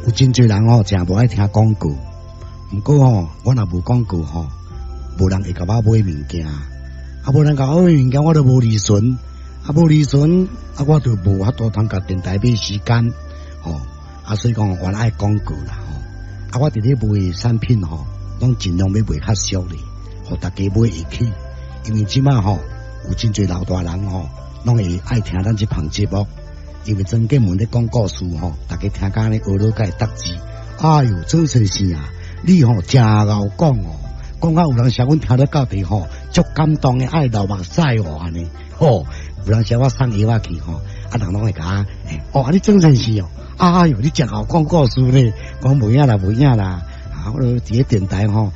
有真侪人吼，真无爱听广告。毋过吼，我若无广告吼，无人会甲我买物件。无人甲我买物件，我就无利润。无利润，我就无法度通甲电台买时间。所以讲我爱广告啦。我伫咧卖产品吼，拢尽量要卖较俗咧，互大家买会起。因为即马吼，有真侪老大人吼，拢会爱听咱这项节目。因为曾建文咧讲故事吼，大家听甲咧学了解答字。哎哟，曾先生啊，你吼真敖讲哦，讲啊有人写阮听了到底吼，足感动的爱流目屎哦安尼。有人写我送药去吼，人拢会甲你曾先生哦，哎哟，你真敖讲故事咧，讲无影啦，我伫咧电台吼。